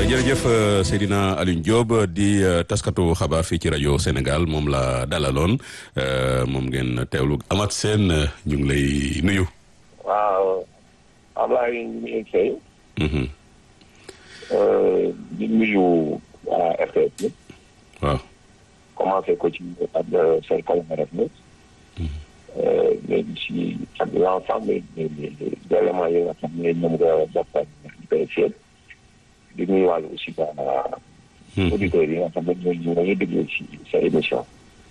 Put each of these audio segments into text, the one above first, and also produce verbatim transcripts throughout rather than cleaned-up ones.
jërëjëf Seydina Alioune Diop di taskatu xabaar fii ci rajo Sénégal moom la dalaloon moom ngeen teewlu Amath Sène ñu ngi lay nuyu. waaw Ablaye ñu ngi fay. di nuyu waa R T S bi. waaw. commencé ko ci ak seen collaborateur. léegi ci ak l'ensemble des éléments yi nga xam ne ñoom nga jàppal di di nuyuwaale aussi ba auditeurs yi nga xam ne ñooñu ñooñu déglu ci sa émission.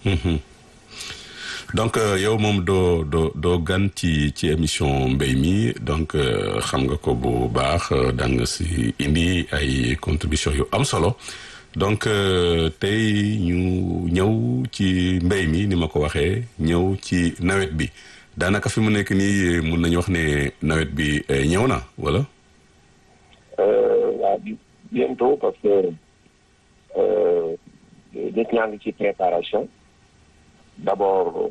donc yow moom doo doo doo gan ci ci émission mbéy mi donc xam nga ko bu baax daan nga si indi ay contribution yu am solo donc tey ñu ñëw ci mbéy mi ni ma ko waxee ñëw ci nawet bi daanaka fi mu nekk nii mun nañu wax ne nawet bi ñëw na wala. waaw bientôt parce que nit ñaa ngi ci préparation d'abord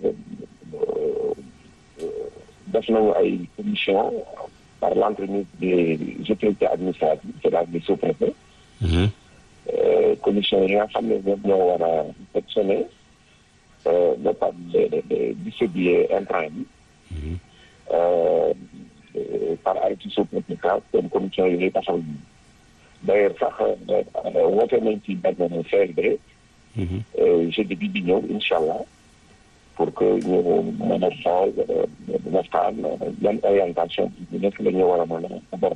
def nañu ay commission par l'entremise des autorités administratives c'est-à-dire des sous-préfets. commission yi nga xam ne ñoom ñoo war a sectionner ba pare de distribuer intrant bi par arrêté sous-préfet comme commission yi ñuy taxaw d'ailleurs sax woote nañ ci benn C L D jeudi bi di ñëw incha allah pour que ñu mën a xool waxtaan yan orientation bi nekk la ñu war a mën a